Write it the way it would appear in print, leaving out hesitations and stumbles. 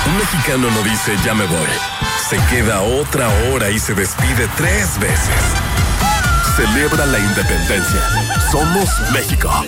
Un mexicano no dice ya me voy. Se queda otra hora y se despide 3 veces. Celebra la independencia. Somos México.